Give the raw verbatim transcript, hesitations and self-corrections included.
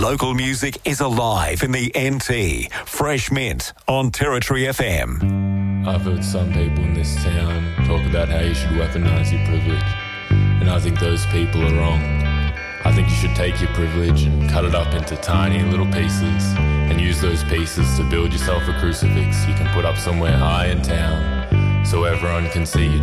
Local music is alive in the N T. Fresh Mint on Territory F M. I've heard some people in this town talk about how you should weaponise your privilege, and I think those people are wrong. I think you should take your privilege and cut it up into tiny little pieces and use those pieces to build yourself a crucifix you can put up somewhere high in town so everyone can see you